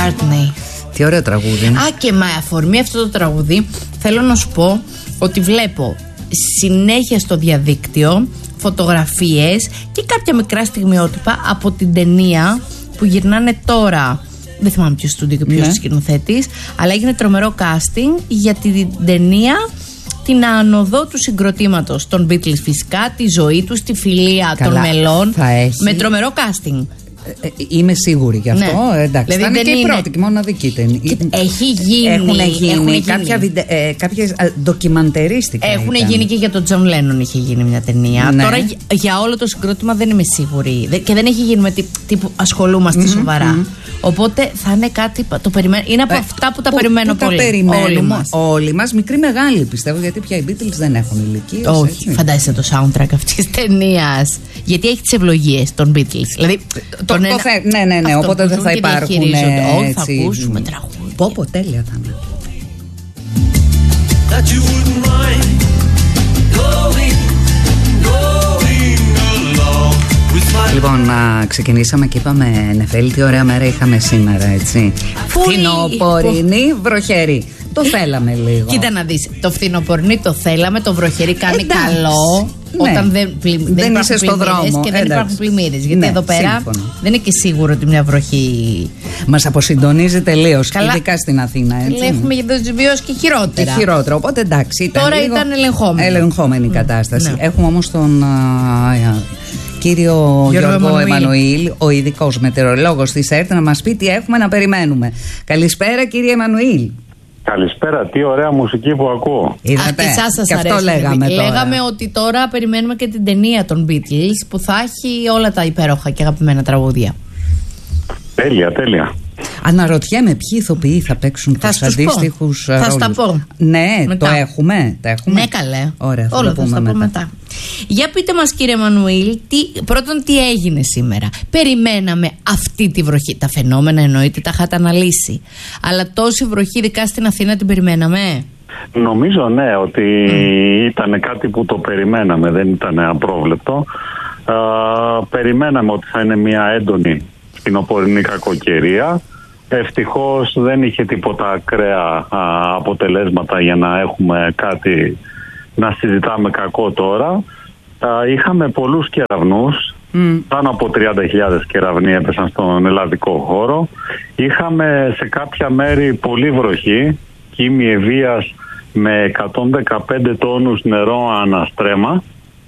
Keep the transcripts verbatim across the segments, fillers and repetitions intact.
McCartney. Τι ωραίο τραγούδι. Α, και με αφορμή αυτό το τραγούδι θέλω να σου πω ότι βλέπω συνέχεια στο διαδίκτυο φωτογραφίες και κάποια μικρά στιγμιότυπα από την ταινία που γυρνάνε τώρα. Δεν θυμάμαι ποιο στούντιο και ποιο ναι. σκηνοθέτης, αλλά έγινε τρομερό casting για την ταινία, την άνοδο του συγκροτήματος των Beatles, φυσικά, τη ζωή τους, τη φιλία Καλά, των μελών. Με τρομερό casting. Ε, είμαι σίγουρη γι' αυτό. Ναι. Εντάξει, δηλαδή, θα είναι και η πρώτη και μοναδική ταινία. Έχει γίνει. Έχουν γίνει, έχουν γίνει. Κάποια βιντε, ε, κάποιες ντοκιμαντερίστικα. Έχουν ήταν. γίνει και για τον Τζον Λένον είχε γίνει μια ταινία. Ναι. Τώρα για όλο το συγκρότημα δεν είμαι σίγουρη. Και δεν έχει γίνει με τύπου ασχολούμαστε mm-hmm, σοβαρά. Mm-hmm. Οπότε θα είναι κάτι. Το περιμέ... Είναι από ε, αυτά που τα που, περιμένω που πολύ. Τα περιμένουμε όλοι μας. Όλοι μας, μικροί μεγάλοι πιστεύω, γιατί πια οι Beatles δεν έχουν ηλικία. Όχι, έτσι. Φαντάζεσαι το soundtrack αυτής της ταινίας. Γιατί έχει τις ευλογίες των Beatles. Δηλαδή. Το, ένα... το θε... Ναι, ναι, ναι. Αυτό οπότε δεν θα υπάρχουν. Όχι, θα ακούσουμε τραγούδια. Πω, πω, τέλεια θα είναι. Λοιπόν, α, ξεκινήσαμε και είπαμε Νεφέλη, τι ωραία μέρα είχαμε σήμερα, έτσι. Φθινοπορεινή, βροχερή. Το θέλαμε λίγο. Κοίτα να δεις, το φθινοπορεινή το θέλαμε, το βροχερή κάνει Εντάξει. καλό. Ναι. Όταν δεν, πλη, δεν, δεν είσαι στο δρόμο και δεν Εντάξει. υπάρχουν πλημμύρες. Γιατί ναι, εδώ πέρα σύμφωνα. δεν είναι και σίγουρο ότι μια βροχή μας αποσυντονίζει τελείως, ειδικά στην Αθήνα. Έτσι. Έχουμε βιώσει και χειρότερα. Και χειρότερα. Οπότε εντάξει. Ήταν Τώρα λίγο ήταν ελεγχόμενη. Ελεγχόμενη η κατάσταση. Ναι. Έχουμε όμως τον α, κύριο Γιώργο, Γιώργο Εμμανουήλ, ο ειδικός μετεωρολόγος της ΕΡΤ, να μας πει τι έχουμε να περιμένουμε. Καλησπέρα, κύριε Εμμανουήλ. Καλησπέρα, τι ωραία μουσική που ακούω. Είδατε, Α, σας και αυτό αρέσει, λέγαμε τώρα. Λέγαμε ότι τώρα περιμένουμε και την ταινία των Beatles που θα έχει όλα τα υπέροχα και αγαπημένα τραγούδια. Τέλεια, τέλεια. Αναρωτιέμαι ποιοι ηθοποιοί θα παίξουν τους αντίστοιχους ρόλους. Θα στα πω. Ναι, μετά. το έχουμε, το έχουμε. Ναι, καλέ. Ωραία, θα όλα το θα πούμε στα μετά. πω μετά. Για πείτε μας, κύριε Εμμανουήλ, τι, πρώτον τι έγινε σήμερα. Περιμέναμε αυτή τη βροχή. Τα φαινόμενα εννοείται τα είχατε αναλύσει. Αλλά τόση βροχή, ειδικά στην Αθήνα, την περιμέναμε. Νομίζω ναι, ότι mm. ήταν κάτι που το περιμέναμε, δεν ήταν απρόβλεπτο. Α, περιμέναμε ότι θα είναι μια έντονη φθινοπορεινή κακοκαιρία. Ευτυχώς δεν είχε τίποτα ακραία α, αποτελέσματα για να έχουμε κάτι να συζητάμε κακό τώρα. Α, είχαμε πολλούς κεραυνούς, mm. πάνω από τριάντα χιλιάδες κεραυνοί έπεσαν στον ελλαδικό χώρο. Είχαμε σε κάποια μέρη πολύ βροχή, κύμη ευβίας με εκατόν δεκαπέντε τόνους νερό αναστρέμα.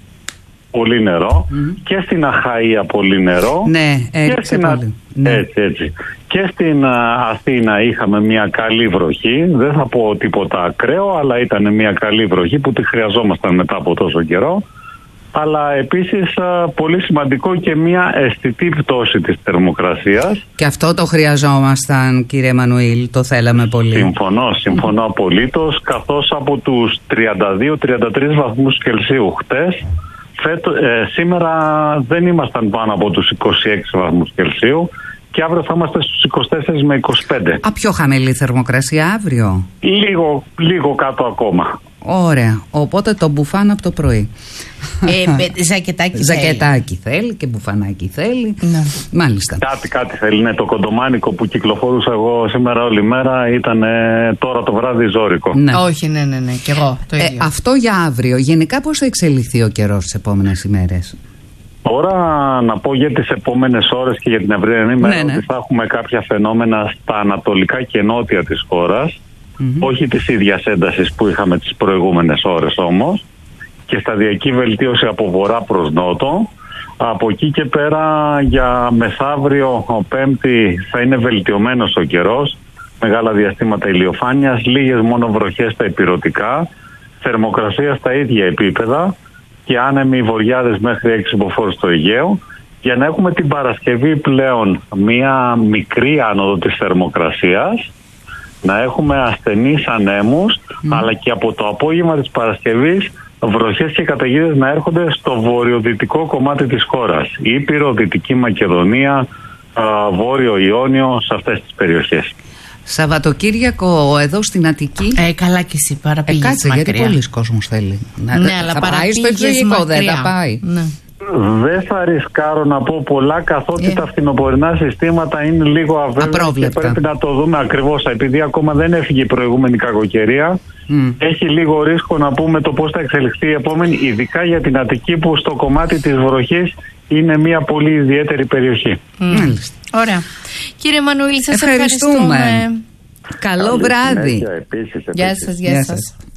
Πολύ νερό. Mm. Και στην Αχαΐα πολύ νερό. Ναι, και στην... πολύ. Ναι. Έτσι, έτσι. Και στην Αθήνα είχαμε μια καλή βροχή. Δεν θα πω τίποτα ακραίο, αλλά ήταν μια καλή βροχή που τη χρειαζόμασταν μετά από τόσο καιρό. Αλλά επίσης πολύ σημαντικό και μια αισθητή πτώση της θερμοκρασίας. Και αυτό το χρειαζόμασταν, κύριε Εμμανουήλ, το θέλαμε πολύ. Συμφωνώ, συμφωνώ mm. απολύτως. Καθώς από τους τριάντα δύο τριάντα τρεις βαθμούς Κελσίου χτες, Φέτο, ε, σήμερα δεν ήμασταν πάνω από τους είκοσι έξι βαθμούς Κελσίου και αύριο θα είμαστε στους είκοσι τέσσερα με είκοσι πέντε. Α, πιο χαμηλή θερμοκρασία αύριο. Λίγο, λίγο κάτω ακόμα. Ωραία. Οπότε το μπουφάν από το πρωί. Ε, ζακετάκι Ζακετάκι θέλει. θέλει και μπουφανάκι θέλει. Ναι. Μάλιστα. Κάτι, κάτι θέλει. Ναι, το κοντομάνικο που κυκλοφορούσα εγώ σήμερα όλη μέρα ήταν ε, τώρα το βράδυ ζώρικο. Ναι. Όχι, ναι, ναι, ναι. Και εγώ το ίδιο. Ε, αυτό για αύριο. Γενικά πώς θα εξελιχθεί ο καιρός τις επόμενες ημέρες? Τώρα να πω για τις επόμενες ώρες και για την αυριανή μέρα ναι, ναι. ότι θα έχουμε κάποια φαινόμενα στα ανατολικά και νότια της χώρας. Mm-hmm. Όχι της ίδιας έντασης που είχαμε τις προηγούμενες ώρες όμως, και σταδιακή βελτίωση από βορρά προς νότο. Από εκεί και πέρα για μεθαύριο ο Πέμπτη θα είναι βελτιωμένος ο καιρός, μεγάλα διαστήματα ηλιοφάνειας, λίγες μόνο βροχές στα ηπειρωτικά, θερμοκρασία στα ίδια επίπεδα και άνεμοι βορειάδες μέχρι έξι μποφόρ στο Αιγαίο, για να έχουμε την Παρασκευή πλέον μία μικρή άνοδο της θερμοκρασίας, να έχουμε ασθενείς ανέμους, mm. αλλά και από το απόγευμα της Παρασκευής βροχές και καταιγίδες να έρχονται στο βορειοδυτικό κομμάτι της χώρας. Ήπειρο, Δυτική Μακεδονία, Βόρειο Ιόνιο, σε αυτές τις περιοχές. Σαββατοκύριακο εδώ στην Αττική. Ε, καλά και εσύ, παραπήγες ε, κάτσε, μακριά. Γιατί πολλοί κόσμος θέλει. Ναι, αλλά θα πάει στο εξωτερικό, δεν θα πάει. Ναι. Δεν θα ρισκάρω να πω πολλά, καθότι yeah. τα φθινοπορεινά συστήματα είναι λίγο αβέβαια και πρέπει να το δούμε ακριβώς. Επειδή ακόμα δεν έφυγε η προηγούμενη κακοκαιρία, mm. έχει λίγο ρίσκο να πούμε το πώς θα εξελιχθεί η επόμενη, ειδικά για την Αττική που στο κομμάτι της βροχής είναι μια πολύ ιδιαίτερη περιοχή. Mm. Mm. Ωραία. Κύριε Μανουήλ, σας ευχαριστούμε. ευχαριστούμε. Καλό βράδυ. Επίσης, γεια σας, γεια, γεια σας. σας.